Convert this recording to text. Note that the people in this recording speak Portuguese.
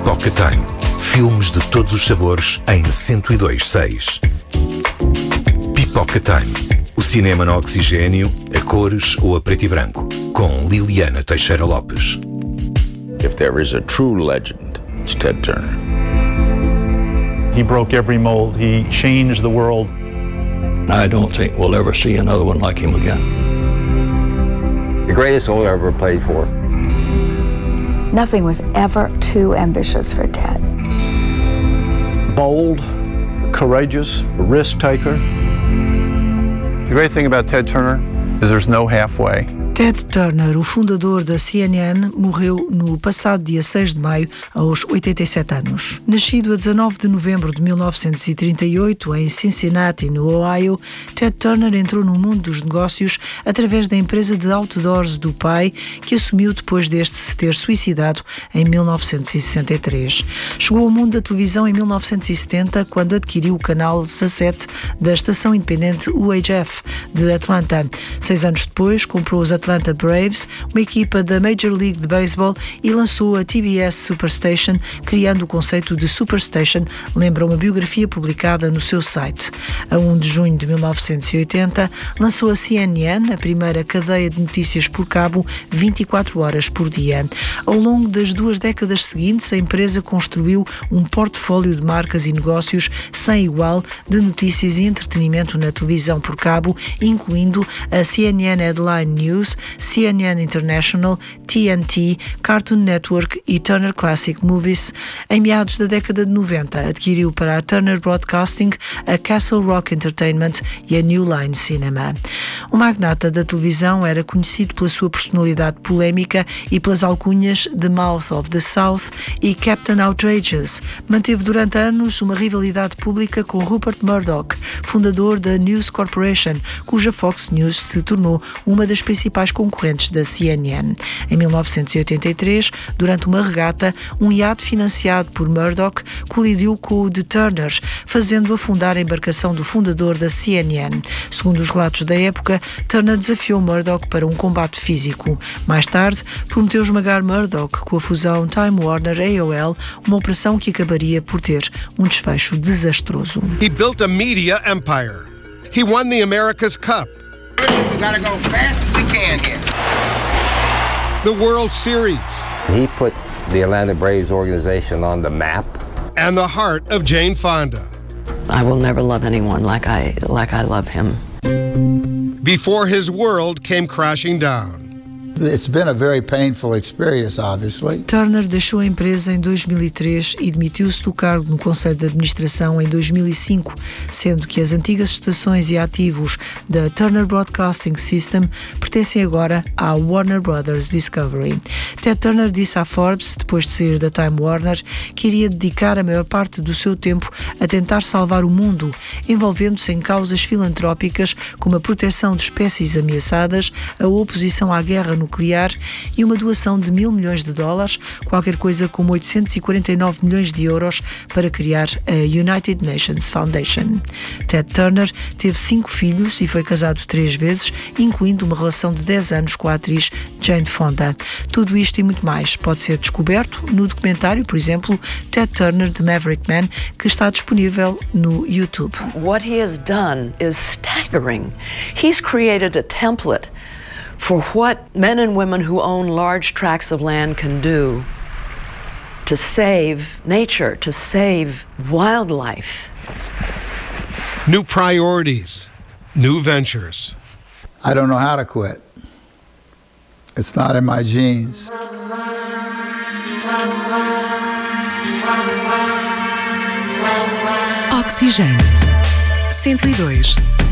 Pipoca Time. Filmes de todos os sabores em 102.6. Pipoca Time. O cinema no oxigênio, a cores ou a preto e branco. Com Liliana Teixeira Lopes. If there is a true legend, it's Ted Turner. He broke every mold. He changed the world. I don't think we'll ever see another one like him again. The greatest role I ever played for. Nothing was ever too ambitious for Ted. Bold, courageous, risk taker. The great thing about Ted Turner is there's no halfway. Ted Turner, o fundador da CNN, morreu no passado dia 6 de maio, aos 87 anos. Nascido a 19 de novembro de 1938, em Cincinnati, no Ohio, Ted Turner entrou no mundo dos negócios através da empresa de outdoors do pai, que assumiu depois deste se ter suicidado em 1963. Chegou ao mundo da televisão em 1970, quando adquiriu o canal 17 da estação independente UHF de Atlanta. 6 anos depois, comprou os Atlanta Braves, uma equipa da Major League de Baseball, e lançou a TBS Superstation, criando o conceito de Superstation, lembra uma biografia publicada no seu site. A 1 de junho de 1980, lançou a CNN, a primeira cadeia de notícias por cabo, 24 horas por dia. Ao longo das 2 décadas seguintes, a empresa construiu um portfólio de marcas e negócios sem igual de notícias e entretenimento na televisão por cabo, incluindo a CNN Headline News, CNN International, TNT, Cartoon Network e Turner Classic Movies. Em meados da década de 90, adquiriu para a Turner Broadcasting a Castle Rock Entertainment e a New Line Cinema. O magnata da televisão era conhecido pela sua personalidade polémica e pelas alcunhas The Mouth of the South e Captain Outrageous. Manteve durante anos uma rivalidade pública com Rupert Murdoch, fundador da News Corporation, cuja Fox News se tornou uma das principais concorrentes da CNN. Em 1983, durante uma regata, um iate financiado por Murdoch colidiu com o de Turner, fazendo afundar a embarcação do fundador da CNN. Segundo os relatos da época, Turner desafiou Murdoch para um combate físico. Mais tarde, prometeu esmagar Murdoch com a fusão Time Warner-AOL, uma operação que acabaria por ter um desfecho desastroso. He built a media empire. He won the America's Cup. We gotta go fast as we can here. The World Series. He put the Atlanta Braves organization on the map. And the heart of Jane Fonda. I will never love anyone like I love him. Before his world came crashing down. It's been a very painful experience, obviously. Turner deixou a empresa em 2003 e demitiu-se do cargo no Conselho de Administração em 2005, sendo que as antigas estações e ativos da Turner Broadcasting System pertencem agora à Warner Brothers Discovery. Ted Turner disse à Forbes, depois de sair da Time Warner, que iria dedicar a maior parte do seu tempo a tentar salvar o mundo, envolvendo-se em causas filantrópicas como a proteção de espécies ameaçadas, a oposição à guerra nuclear e uma doação de $1.000 milhões, qualquer coisa como 849 milhões de euros, para criar a United Nations Foundation. Ted Turner teve 5 filhos e foi casado 3 vezes, incluindo uma relação de 10 anos com a atriz Jane Fonda. Tudo isto e muito mais pode ser descoberto no documentário, por exemplo, Ted Turner, The Maverick Man, que está disponível no YouTube. What he has done is staggering. He's created a template for what men and women who own large tracts of land can do to save nature, to save wildlife. New priorities, new ventures. I don't know how to quit. It's not in my genes. Oxigênio 102.